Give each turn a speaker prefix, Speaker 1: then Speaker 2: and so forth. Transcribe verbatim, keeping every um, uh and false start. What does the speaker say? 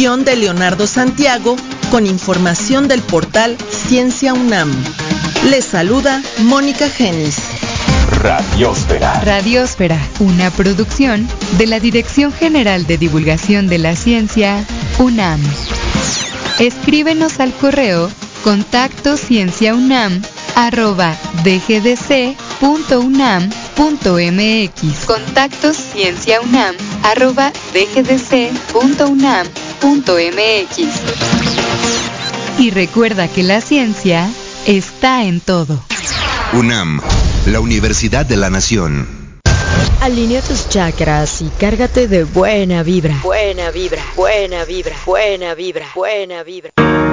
Speaker 1: Guión de Leonardo Santiago, con información del portal Ciencia UNAM. Les saluda Mónica Genis.
Speaker 2: Radiósfera. Radiósfera, una producción de la Dirección General de Divulgación de la Ciencia, UNAM. Escríbenos al correo contacto cienciaunam arroba dgdc.unam.mx. Contacto cienciaunam arroba dgdc.unam.mx. Y recuerda que la ciencia está en todo.
Speaker 3: UNAM, la Universidad de la Nación.
Speaker 4: Alinea tus chakras y cárgate de buena vibra. Buena vibra, buena vibra, buena vibra, buena vibra.